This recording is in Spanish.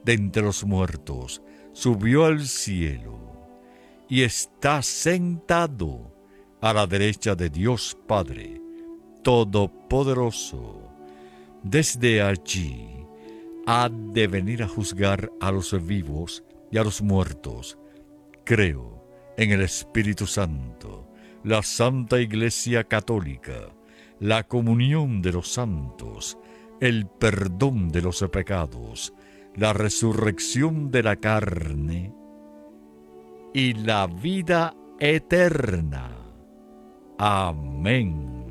de entre los muertos, subió al cielo y está sentado a la derecha de Dios Padre Todopoderoso. Desde allí ha de venir a juzgar a los vivos y a los muertos. Creo en el Espíritu Santo, la Santa Iglesia Católica, la comunión de los santos, el perdón de los pecados, la resurrección de la carne y la vida eterna. Amén.